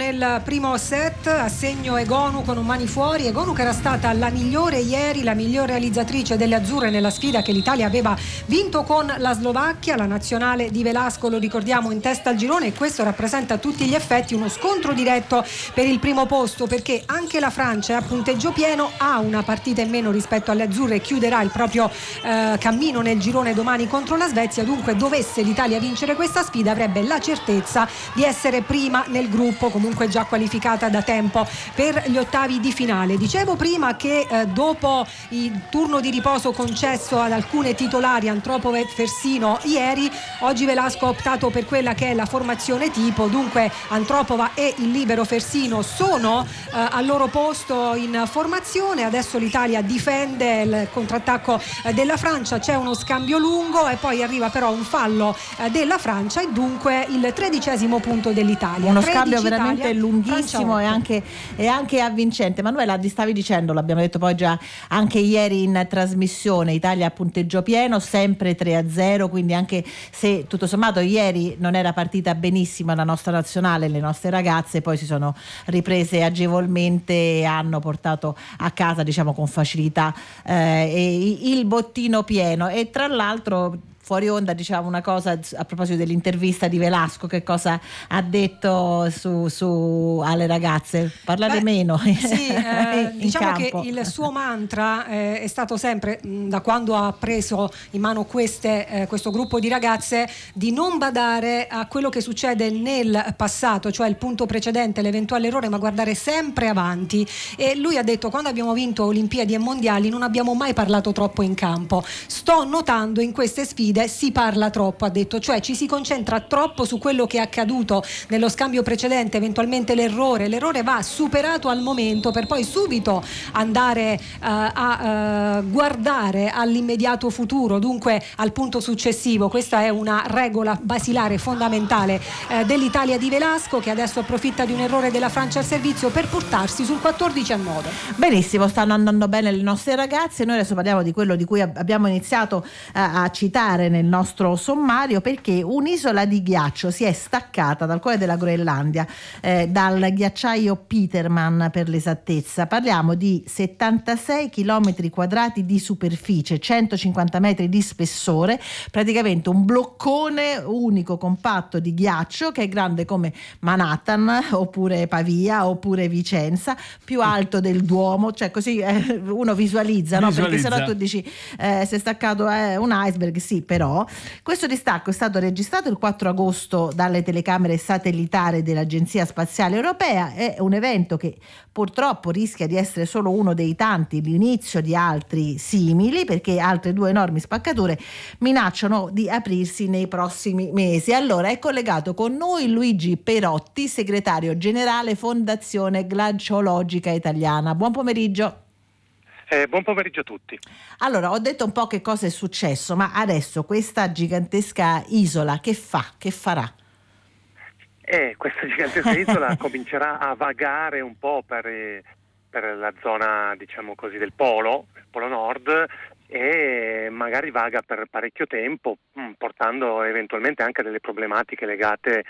nel primo set, a segno Egonu con un mani fuori. Egonu che era stata la migliore ieri, la miglior realizzatrice delle azzurre nella sfida che l'Italia aveva vinto con la Slovacchia. La nazionale di Velasco, lo ricordiamo, in testa al girone, e questo rappresenta a tutti gli effetti uno scontro diretto per il primo posto, perché anche la Francia è a punteggio pieno, ha una partita in meno rispetto alle azzurre e chiuderà il proprio cammino nel girone domani contro la Svezia. Dunque, dovesse l'Italia vincere questa sfida, avrebbe la certezza di essere prima nel gruppo, comunque già qualificata da tempo per gli ottavi di finale. Dicevo prima che dopo il turno di riposo concesso ad alcune titolari, Antropova e Fersino ieri, oggi Velasco ha optato per quella che è la formazione tipo. Dunque Antropova e il libero Fersino sono al loro posto in formazione. Adesso l'Italia difende il contrattacco della Francia, c'è uno scambio lungo e poi arriva però un fallo della Francia, e dunque il 13° punto dell'Italia. Uno scambio Italia, veramente lunghissimo e anche avvincente. Manuela, ti stavi dicendo, l'abbiamo detto poi già anche ieri in trasmissione, Italia a punteggio pieno, sempre 3-0, quindi anche se tutto sommato ieri non era partita benissimo la nostra nazionale, le nostre ragazze poi si sono riprese agevolmente e hanno portato a casa, diciamo, con facilità il bottino pieno. E tra l'altro, fuori onda, diciamo una cosa a proposito dell'intervista di Velasco, che cosa ha detto su alle ragazze? Parlare meno. Sì, diciamo campo. Che il suo mantra è stato sempre, da quando ha preso in mano questo gruppo di ragazze, di non badare a quello che succede nel passato, cioè il punto precedente, l'eventuale errore, ma guardare sempre avanti. E lui ha detto: quando abbiamo vinto Olimpiadi e Mondiali non abbiamo mai parlato troppo in campo. Sto notando in queste sfide si parla troppo, ha detto, cioè ci si concentra troppo su quello che è accaduto nello scambio precedente, eventualmente l'errore va superato al momento per poi subito andare a guardare all'immediato futuro, dunque al punto successivo. Questa è una regola basilare fondamentale dell'Italia di Velasco, che adesso approfitta di un errore della Francia al servizio per portarsi sul 14-9. Benissimo, stanno andando bene le nostre ragazze. Noi adesso parliamo di quello di cui abbiamo iniziato a citare nel nostro sommario, perché un'isola di ghiaccio si è staccata dal cuore della Groenlandia, dal ghiacciaio Petermann per l'esattezza. Parliamo di 76 chilometri quadrati di superficie, 150 metri di spessore, praticamente un bloccone unico compatto di ghiaccio che è grande come Manhattan oppure Pavia oppure Vicenza, più alto del Duomo, cioè così uno visualizza, no? Perché sennò tu dici si è staccato un iceberg, sì, però questo distacco è stato registrato il 4 agosto dalle telecamere satellitari dell'Agenzia Spaziale Europea. È un evento che purtroppo rischia di essere solo uno dei tanti, l'inizio di altri simili, perché altre due enormi spaccature minacciano di aprirsi nei prossimi mesi. Allora è collegato con noi Luigi Perotti, segretario generale Fondazione Glaciologica Italiana. Buon pomeriggio. Buon pomeriggio a tutti. Allora, ho detto un po' che cosa è successo, ma adesso questa gigantesca isola che farà? Questa gigantesca isola comincerà a vagare un po' per la zona, diciamo così, del Polo Nord, e magari vaga per parecchio tempo, portando eventualmente anche delle problematiche legate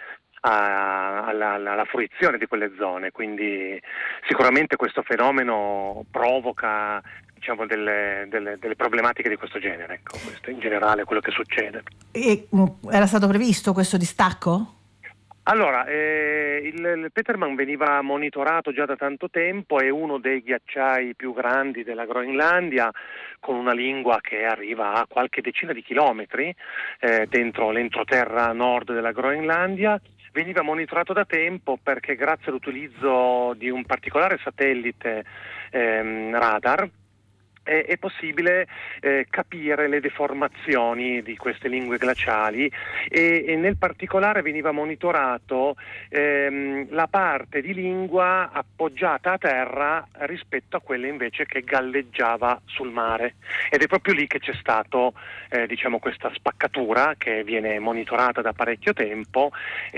alla fruizione di quelle zone. Quindi sicuramente questo fenomeno provoca, diciamo, delle problematiche di questo genere. Ecco, questo in generale è quello che succede. E era stato previsto questo distacco? Allora, il Petermann veniva monitorato già da tanto tempo, è uno dei ghiacciai più grandi della Groenlandia, con una lingua che arriva a qualche decina di chilometri dentro l'entroterra nord della Groenlandia. Veniva monitorato da tempo perché grazie all'utilizzo di un particolare satellite radar è possibile capire le deformazioni di queste lingue glaciali, e nel particolare veniva monitorato la parte di lingua appoggiata a terra rispetto a quella invece che galleggiava sul mare, ed è proprio lì che c'è stato diciamo questa spaccatura che viene monitorata da parecchio tempo,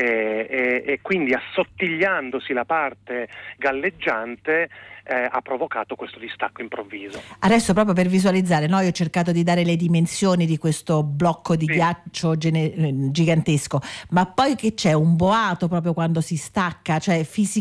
e quindi assottigliandosi la parte galleggiante ha provocato questo distacco improvviso. Adesso, proprio per visualizzare, no? Io ho cercato di dare le dimensioni di questo blocco di ghiaccio gigantesco, ma poi che c'è un boato proprio quando si stacca, cioè